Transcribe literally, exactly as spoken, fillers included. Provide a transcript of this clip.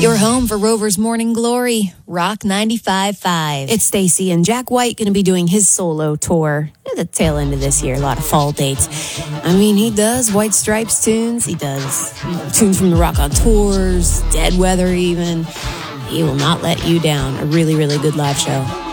Your home for Rover's Morning Glory, Rock ninety-five point five. It's Stacy and Jack White going to be doing his solo tour at the tail end of this year. A lot of fall dates. I mean, he does White Stripes tunes. He does you know, tunes from the Rock on Tours, Dead Weather even. He will not let you down. A really, really good live show.